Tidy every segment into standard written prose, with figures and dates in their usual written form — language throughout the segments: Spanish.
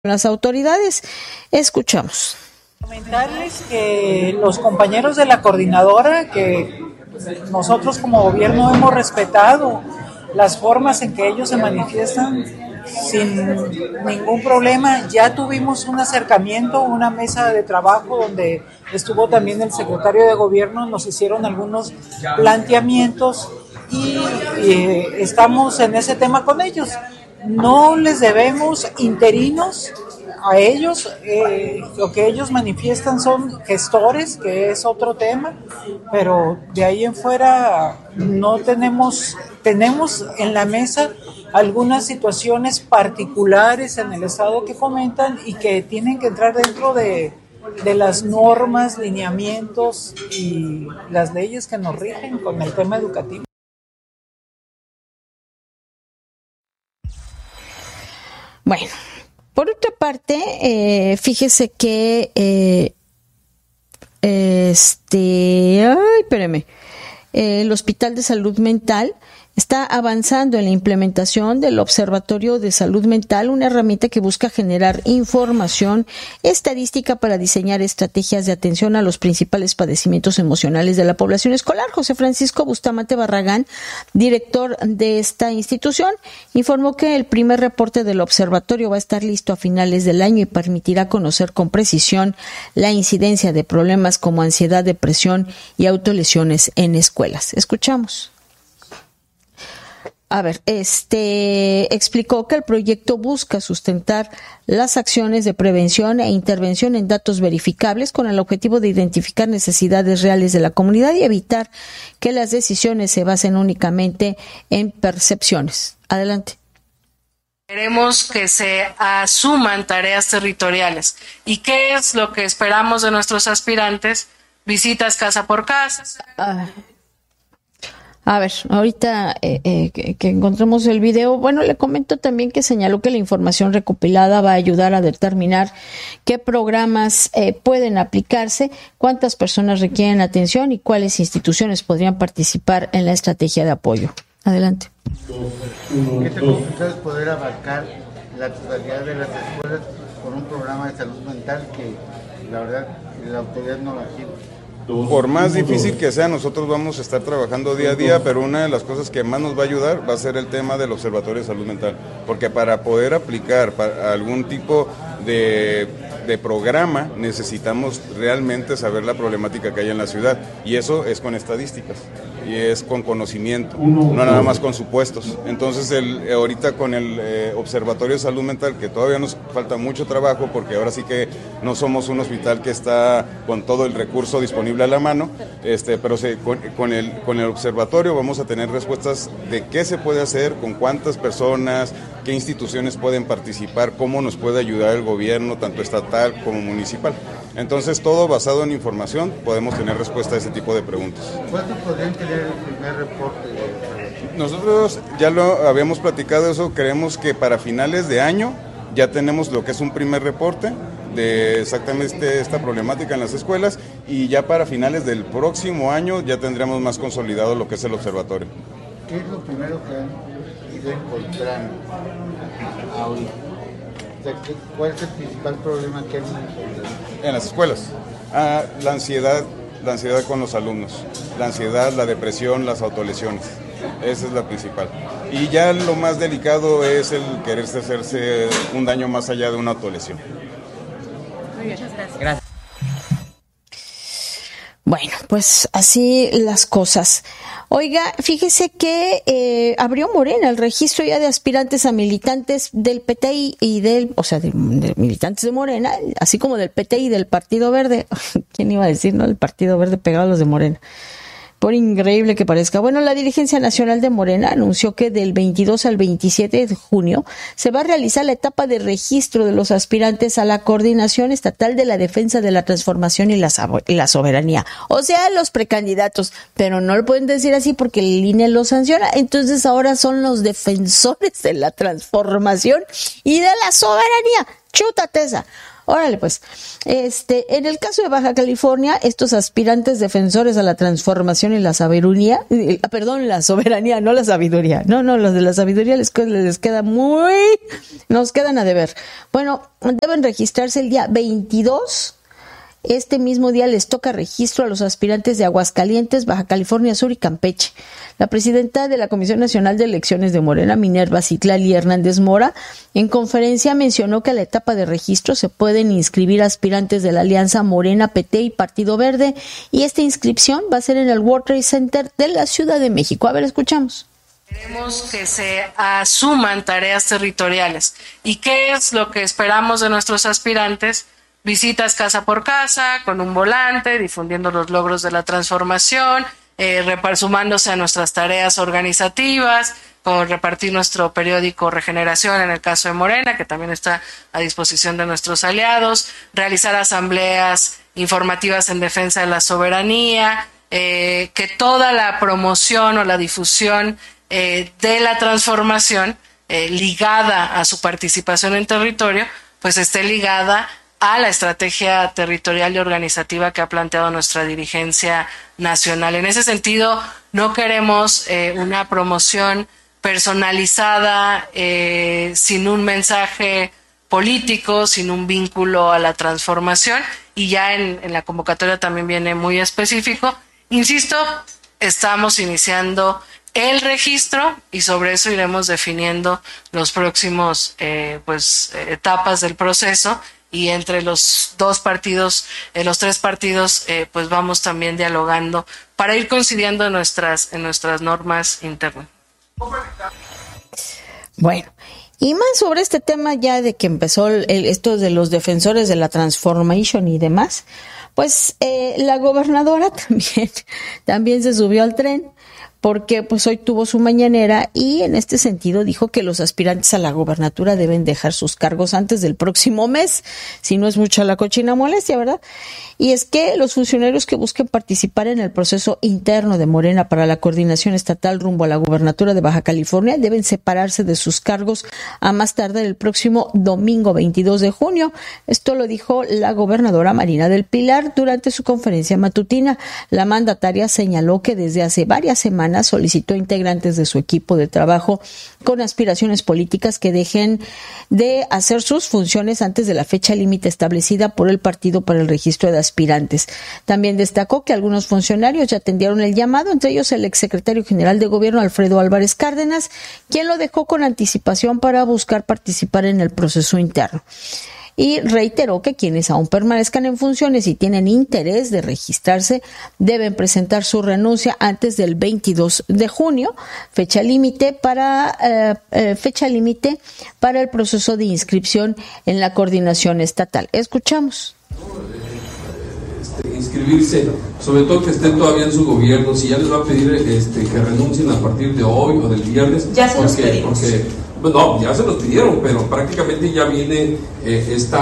las autoridades. Escuchamos. Comentarles que los compañeros de la coordinadora, que nosotros como gobierno hemos respetado las formas en que ellos se manifiestan sin ningún problema. Ya tuvimos un acercamiento, una mesa de trabajo donde estuvo también el secretario de gobierno, nos hicieron algunos planteamientos y estamos en ese tema con ellos. No les debemos interinos a ellos, lo que ellos manifiestan son gestores, que es otro tema, pero de ahí en fuera no tenemos en la mesa algunas situaciones particulares en el estado que comentan y que tienen que entrar dentro de las normas, lineamientos y las leyes que nos rigen con el tema educativo. Bueno, por otra parte, fíjese que el Hospital de Salud Mental está avanzando en la implementación del Observatorio de Salud Mental, una herramienta que busca generar información estadística para diseñar estrategias de atención a los principales padecimientos emocionales de la población escolar. José Francisco Bustamante Barragán, director de esta institución, informó que el primer reporte del observatorio va a estar listo a finales del año y permitirá conocer con precisión la incidencia de problemas como ansiedad, depresión y autolesiones en escuelas. Escuchamos. Explicó que el proyecto busca sustentar las acciones de prevención e intervención en datos verificables con el objetivo de identificar necesidades reales de la comunidad y evitar que las decisiones se basen únicamente en percepciones. Adelante. Queremos que se asuman tareas territoriales. ¿Y qué es lo que esperamos de nuestros aspirantes? Visitas casa por casa. A ver, ahorita que encontremos el video, bueno, le comento también que señaló que la información recopilada va a ayudar a determinar qué programas pueden aplicarse, cuántas personas requieren atención y cuáles instituciones podrían participar en la estrategia de apoyo. Adelante. ¿Qué tan complicado es poder abarcar la totalidad de las escuelas con un programa de salud mental que la verdad la autoridad no la tiene? Por más difícil que sea, nosotros vamos a estar trabajando día a día, pero una de las cosas que más nos va a ayudar va a ser el tema del Observatorio de Salud Mental, porque para poder aplicar para algún tipo de programa necesitamos realmente saber la problemática que hay en la ciudad, y eso es con estadísticas y es con conocimiento, no nada más con supuestos. Entonces ahorita con el Observatorio de Salud Mental, que todavía nos falta mucho trabajo, porque ahora sí que no somos un hospital que está con todo el recurso disponible a la mano, pero con el observatorio vamos a tener respuestas de qué se puede hacer, con cuántas personas, qué instituciones pueden participar, cómo nos puede ayudar el gobierno, tanto estatal como municipal. Entonces, todo basado en información, podemos tener respuesta a ese tipo de preguntas. ¿Cuántos podrían tener el primer reporte? Nosotros ya lo habíamos platicado eso, creemos que para finales de año ya tenemos lo que es un primer reporte de exactamente esta problemática en las escuelas, y ya para finales del próximo año ya tendremos más consolidado lo que es el observatorio. ¿Qué es lo primero que han ido encontrando ahorita? O sea, ¿cuál es el principal problema que han encontrado en las escuelas? La ansiedad con los alumnos, la ansiedad, la depresión, las autolesiones. Esa es la principal. Y ya lo más delicado es el quererse hacerse un daño más allá de una autolesión. Muy bien, gracias. Bueno, pues así las cosas. Oiga, fíjese que abrió Morena el registro ya de aspirantes a militantes del PTI y de militantes de Morena, así como del PTI y del Partido Verde. ¿Quién iba a decir, no? El Partido Verde pegado a los de Morena. Por increíble que parezca. Bueno, la dirigencia nacional de Morena anunció que del 22 al 27 de junio se va a realizar la etapa de registro de los aspirantes a la Coordinación Estatal de la Defensa de la Transformación y la Soberanía. O sea, los precandidatos. Pero no lo pueden decir así porque el INE lo sanciona. Entonces ahora son los defensores de la transformación y de la soberanía. Chútate esa. Órale, pues. En el caso de Baja California, estos aspirantes defensores a la transformación y la soberanía, la soberanía, no la sabiduría. No, los de la sabiduría les queda nos quedan a deber. Bueno, deben registrarse el día 22. Este mismo día les toca registro a los aspirantes de Aguascalientes, Baja California Sur y Campeche. La presidenta de la Comisión Nacional de Elecciones de Morena, Minerva Citlali Hernández Mora, en conferencia mencionó que a la etapa de registro se pueden inscribir aspirantes de la Alianza Morena, PT y Partido Verde, y esta inscripción va a ser en el World Trade Center de la Ciudad de México. A ver, escuchamos. Queremos que se asuman tareas territoriales. ¿Y qué es lo que esperamos de nuestros aspirantes? Visitas casa por casa, con un volante, difundiendo los logros de la transformación, sumándose a nuestras tareas organizativas, con repartir nuestro periódico Regeneración en el caso de Morena, que también está a disposición de nuestros aliados, realizar asambleas informativas en defensa de la soberanía, que toda la promoción o la difusión de la transformación ligada a su participación en territorio, pues esté ligada a la estrategia territorial y organizativa que ha planteado nuestra dirigencia nacional. En ese sentido, no queremos una promoción personalizada, sin un mensaje político, sin un vínculo a la transformación, y ya en la convocatoria también viene muy específico. Insisto, estamos iniciando el registro y sobre eso iremos definiendo los próximos etapas del proceso. Y entre los tres partidos, pues vamos también dialogando para ir coincidiendo en nuestras normas internas. Bueno, y más sobre este tema ya de que empezó esto de los defensores de la transformation y demás, pues la gobernadora también se subió al tren, porque pues hoy tuvo su mañanera y en este sentido dijo que los aspirantes a la gobernatura deben dejar sus cargos antes del próximo mes, si no es mucha la cochina molestia, ¿verdad? Y es que los funcionarios que busquen participar en el proceso interno de Morena para la coordinación estatal rumbo a la gobernatura de Baja California deben separarse de sus cargos a más tardar el próximo domingo 22 de junio. Esto lo dijo la gobernadora Marina del Pilar durante su conferencia matutina. La mandataria señaló que desde hace varias semanas solicitó a integrantes de su equipo de trabajo con aspiraciones políticas que dejen de hacer sus funciones antes de la fecha límite establecida por el partido para el registro de aspirantes. También destacó que algunos funcionarios ya atendieron el llamado, entre ellos el exsecretario general de Gobierno Alfredo Álvarez Cárdenas, quien lo dejó con anticipación para buscar participar en el proceso interno. Y reiteró que quienes aún permanezcan en funciones y tienen interés de registrarse deben presentar su renuncia antes del 22 de junio, fecha límite para el proceso de inscripción en la coordinación estatal. Escuchamos. Inscribirse, sobre todo que estén todavía en su gobierno, si ya les va a pedir que renuncien a partir de hoy o del viernes, ya se los pedimos. No, ya se los pidieron, pero prácticamente ya viene este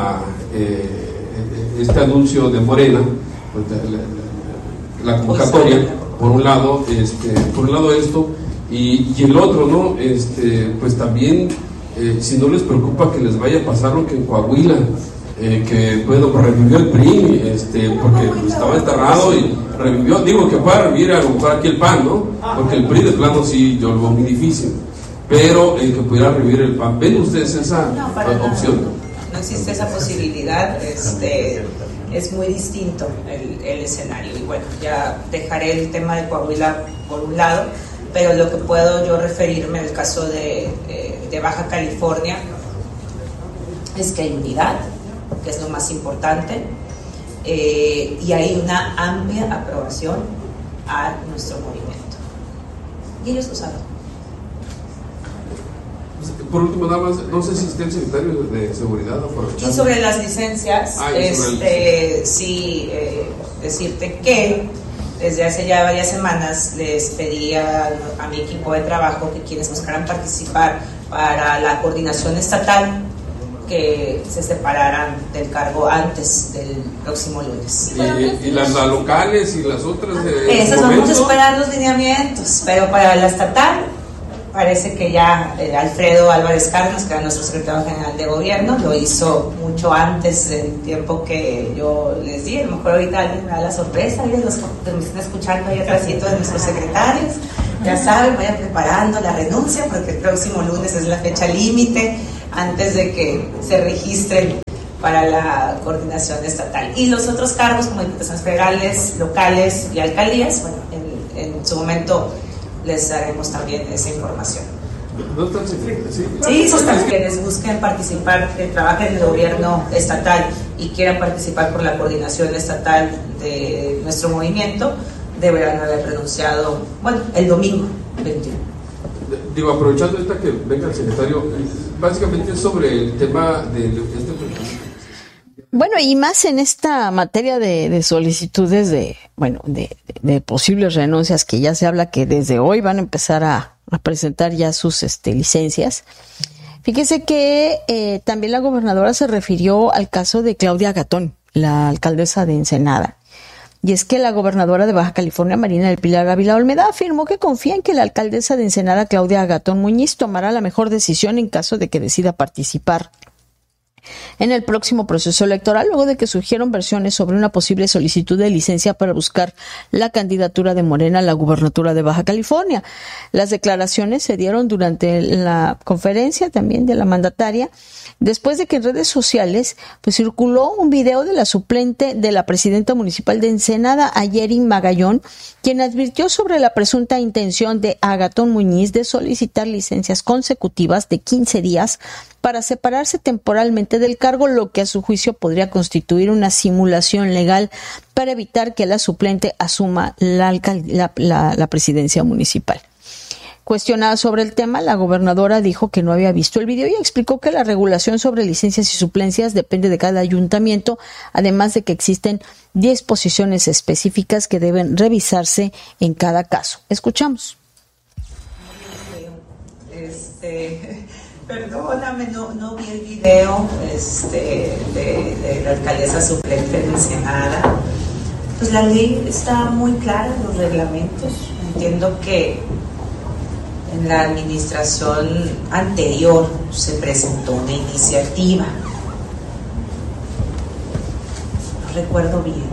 anuncio de Morena, la convocatoria, por un lado esto, y el otro, ¿no? Pues también, si no les preocupa que les vaya a pasar lo que en Coahuila, que bueno, pues revivió el PRI, porque estaba enterrado y revivió, digo que pueda revivir a lo mejor aquí el PAN, ¿no? Porque el PRI de plano sí, yo lo veo muy difícil. Pero que pudiera revivir el PAN. ¿Ven ustedes esa opción? No existe esa posibilidad, es muy distinto el escenario. Y bueno, ya dejaré el tema de Coahuila por un lado, pero lo que puedo yo referirme al caso de Baja California es que hay unidad, que es lo más importante, y hay una amplia aprobación a nuestro movimiento. Y ellos lo saben. Por último, nada más, no sé si está el secretario de Seguridad aprovechando. Y sobre las licencias, decirte que desde hace ya varias semanas les pedí a mi equipo de trabajo que quienes buscaran participar para la coordinación estatal que se separaran del cargo antes del próximo lunes. ¿Y las locales y las otras? Esas vamos a esperar los lineamientos, pero para la estatal parece que ya Alfredo Álvarez Cárdenas, que era nuestro secretario general de gobierno, lo hizo mucho antes del tiempo que yo les di. A lo mejor ahorita alguien me da la sorpresa, y los que me están escuchando ahí atrásito de nuestros secretarios, ya saben, vayan preparando la renuncia, porque el próximo lunes es la fecha límite antes de que se registren para la coordinación estatal. Y los otros cargos, como diputaciones federales, locales y alcaldías, bueno, en su momento les daremos también esa información. No tan secreto, ¿sí? Sí, quienes busquen participar, que trabajen en el gobierno estatal y quieran participar por la coordinación estatal de nuestro movimiento, deberán haber renunciado, bueno, el domingo 21. Digo, aprovechando esta que venga el secretario, básicamente es sobre el tema de este. Bueno, y más en esta materia de solicitudes de posibles renuncias, que ya se habla que desde hoy van a empezar a presentar ya sus licencias. Fíjese que también la gobernadora se refirió al caso de Claudia Gatón, la alcaldesa de Ensenada. Y es que la gobernadora de Baja California, Marina del Pilar Ávila Olmeda, afirmó que confía en que la alcaldesa de Ensenada, Claudia Gatón Muñiz, tomará la mejor decisión en caso de que decida participar en el próximo proceso electoral, luego de que surgieron versiones sobre una posible solicitud de licencia para buscar la candidatura de Morena a la gubernatura de Baja California. Las declaraciones se dieron durante la conferencia también de la mandataria, después de que en redes sociales pues circuló un video de la suplente de la presidenta municipal de Ensenada, Ayerin Magallón, quien advirtió sobre la presunta intención de Gatón Muñiz de solicitar licencias consecutivas de 15 días para separarse temporalmente del cargo, lo que a su juicio podría constituir una simulación legal para evitar que la suplente asuma la presidencia municipal. Cuestionada sobre el tema, la gobernadora dijo que no había visto el video y explicó que la regulación sobre licencias y suplencias depende de cada ayuntamiento, además de que existen disposiciones específicas que deben revisarse en cada caso. Escuchamos. Perdóname, no vi el video de la alcaldesa suplente de Ensenada. Pues la ley está muy clara, los reglamentos. Entiendo que en la administración anterior se presentó una iniciativa. No recuerdo bien.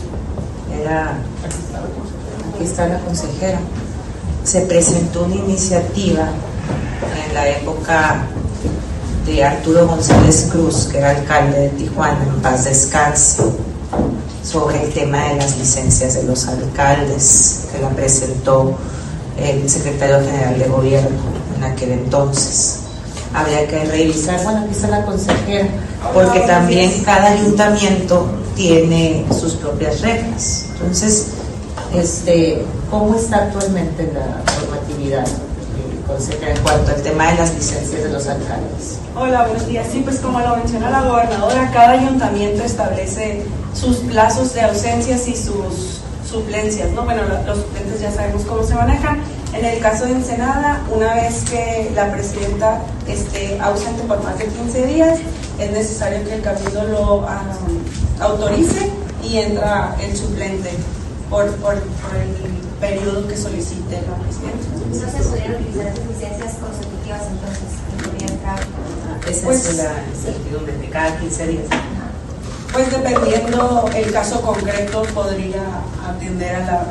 Aquí está la consejera. Se presentó una iniciativa en la época de Arturo González Cruz, que era alcalde de Tijuana, en paz descanse, sobre el tema de las licencias de los alcaldes, que la presentó el secretario general de gobierno en aquel entonces. Habría que revisar, bueno, aquí está la consejera, porque también cada ayuntamiento tiene sus propias reglas. Entonces, ¿cómo está actualmente la normatividad, consejera, en cuanto al tema de las licencias de los alcaldes? Hola, buenos días. Sí, pues como lo menciona la gobernadora, cada ayuntamiento establece sus plazos de ausencias y sus suplencias, ¿no? Bueno, los suplentes ya sabemos cómo se manejan. En el caso de Ensenada, una vez que la presidenta esté ausente por más de 15 días, es necesario que el cabildo lo autorice y entra el suplente por el periodo que solicite la presidenta. ¿No se pudieron utilizar las licencias consecutivas entonces? ¿Podría entrar? Esa es la incertidumbre de cada 15 días. Pues dependiendo el caso concreto podría atender a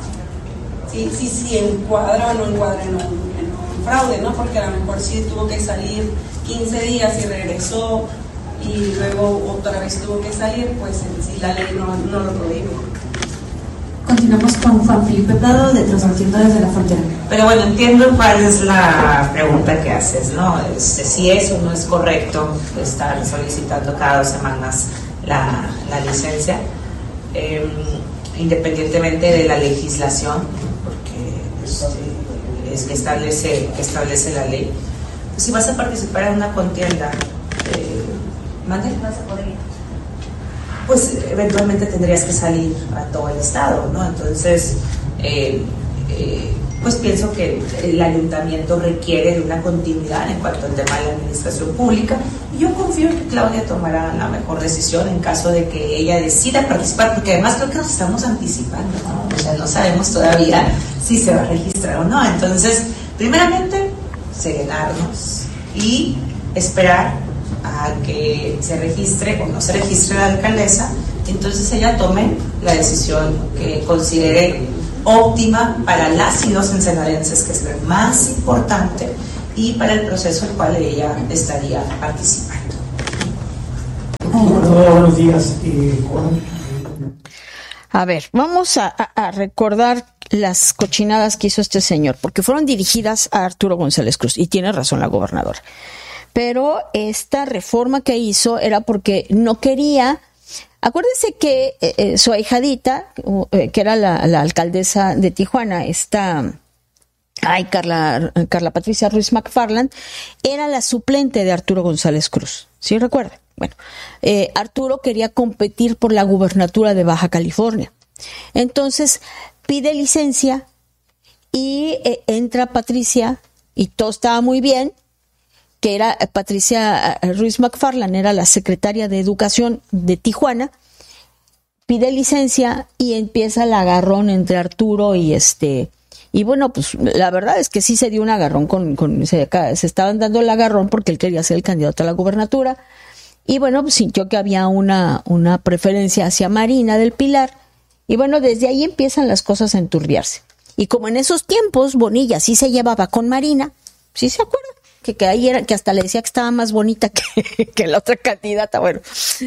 si encuadra o no encuadra en un fraude, ¿no? Porque a lo mejor sí tuvo que salir 15 días y regresó y luego otra vez tuvo que salir, pues en sí la ley no lo prohíbe. Continuamos con Juan Felipe Prado, de Transmitiendo desde la Frontera. Pero bueno, entiendo cuál es la pregunta que haces, ¿no? Si eso no es correcto, estar solicitando cada 2 semanas la licencia, independientemente de la legislación, porque es que establece la ley. Pues si vas a participar en una contienda, ¿mande? No se podría. Pues eventualmente tendrías que salir a todo el estado, ¿no? Entonces, pues pienso que el ayuntamiento requiere de una continuidad en cuanto al tema de la administración pública, y yo confío que Claudia tomará la mejor decisión en caso de que ella decida participar, porque además creo que nos estamos anticipando, ¿no? O sea, no sabemos todavía si se va a registrar o no. Entonces, primeramente, serenarnos y esperar a que se registre o no se registre la alcaldesa, entonces ella tome la decisión que considere óptima para las y los ensenadenses, que es lo más importante, y para el proceso al cual ella estaría participando. Buenos días, Juan. A ver, vamos a recordar las cochinadas que hizo este señor, porque fueron dirigidas a Arturo González Cruz, y tiene razón la gobernadora. Pero esta reforma que hizo era porque no quería. Acuérdense que su ahijadita, que era la alcaldesa de Tijuana, Carla Patricia Ruiz McFarland, era la suplente de Arturo González Cruz. ¿Sí recuerdan? Bueno, Arturo quería competir por la gubernatura de Baja California. Entonces pide licencia y entra Patricia, y todo estaba muy bien, que era Patricia Ruiz McFarland, era la secretaria de Educación de Tijuana. Pide licencia y empieza el agarrón entre Arturo y bueno, pues la verdad es que sí se dio un agarrón se estaban dando el agarrón porque él quería ser el candidato a la gubernatura, y bueno, pues sintió que había una preferencia hacia Marina del Pilar, y bueno, desde ahí empiezan las cosas a enturbiarse. Y como en esos tiempos Bonilla sí se llevaba con Marina, ¿sí se acuerdan? Que ahí era, que hasta le decía que estaba más bonita que la otra candidata, bueno,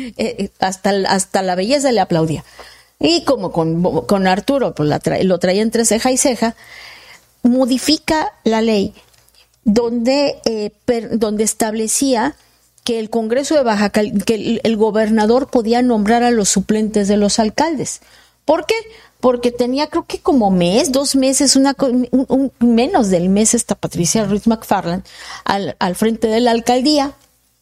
hasta la belleza le aplaudía. Y como con Arturo pues lo traía entre ceja y ceja, modifica la ley donde establecía que el Congreso de Baja California, que el gobernador podía nombrar a los suplentes de los alcaldes. ¿Por qué? Porque tenía, creo que como 2 meses, menos del mes, esta Patricia Ruiz McFarland al frente de la alcaldía.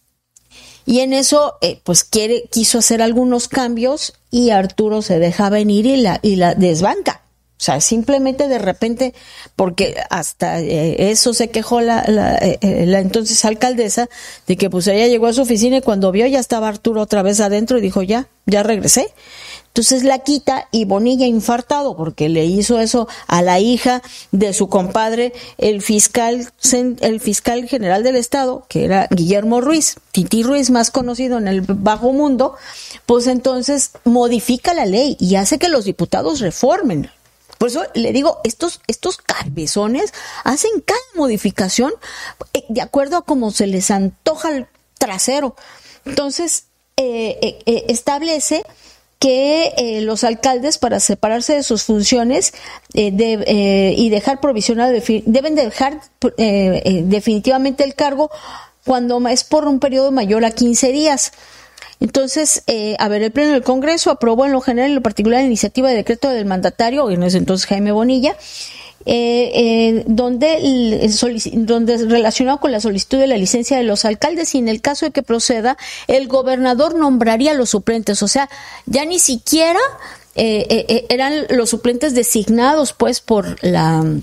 Y en eso, pues quiso hacer algunos cambios, y Arturo se deja venir y la desbanca. O sea, simplemente de repente, porque hasta eso se quejó la entonces alcaldesa, de que pues ella llegó a su oficina y cuando vio ya estaba Arturo otra vez adentro y dijo, ya regresé. Entonces la quita, y Bonilla infartado porque le hizo eso a la hija de su compadre, el fiscal general del estado, que era Guillermo Ruiz, Titi Ruiz, más conocido en el bajo mundo, pues entonces modifica la ley y hace que los diputados reformen. Por eso le digo, estos cabezones hacen cada modificación de acuerdo a cómo se les antoja el trasero. Entonces establece que los alcaldes, para separarse de sus funciones y dejar provisional, deben dejar definitivamente el cargo cuando es por un periodo mayor a 15 días. Entonces, el Pleno del Congreso aprobó en lo general y en lo particular la iniciativa de decreto del mandatario, en ese entonces Jaime Bonilla, donde relacionado con la solicitud de la licencia de los alcaldes, y en el caso de que proceda, el gobernador nombraría a los suplentes. O sea, ya ni siquiera eran los suplentes designados por en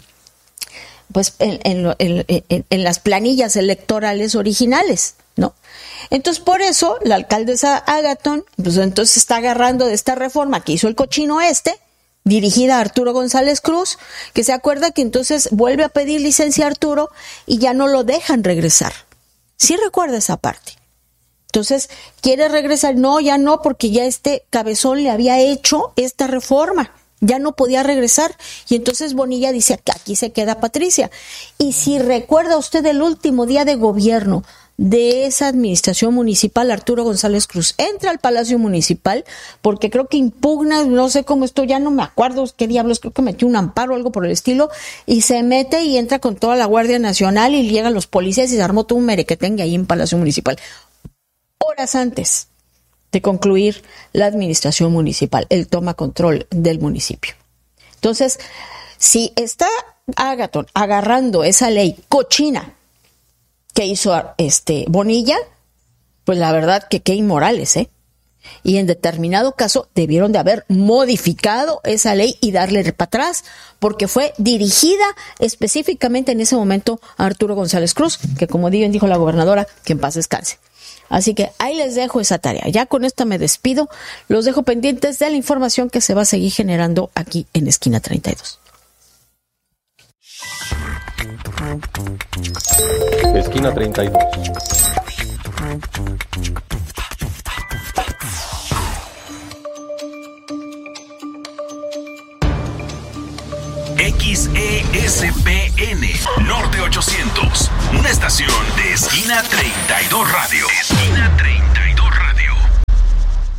las planillas electorales originales, ¿no? Entonces, por eso la alcaldesa Agathon, pues entonces está agarrando de esta reforma que hizo el cochino dirigida a Arturo González Cruz, que se acuerda que entonces vuelve a pedir licencia a Arturo y ya no lo dejan regresar. ¿Sí recuerda esa parte? Entonces, quiere regresar, no, ya no, porque ya este cabezón le había hecho esta reforma, ya no podía regresar, y entonces Bonilla dice que aquí se queda Patricia. Y si recuerda usted el último día de gobierno de esa administración municipal, Arturo González Cruz entra al Palacio Municipal porque creo que impugna, no sé cómo esto, ya no me acuerdo qué diablos, creo que metió un amparo o algo por el estilo, y se mete y entra con toda la Guardia Nacional y llegan los policías y se armó todo un merequetengue ahí en Palacio Municipal. Horas antes de concluir la administración municipal, él toma control del municipio. Entonces, si está Agathon agarrando esa ley cochina que hizo Bonilla, pues la verdad que qué inmorales, y en determinado caso debieron de haber modificado esa ley y darle para atrás, porque fue dirigida específicamente en ese momento a Arturo González Cruz, que como dijo la gobernadora, que en paz descanse. Así que ahí les dejo esa tarea. Ya con esta me despido. Los dejo pendientes de la información que se va a seguir generando aquí en Esquina 32. Esquina 32. XESPN Norte 800, una estación de Esquina 32 Radio. Esquina 32.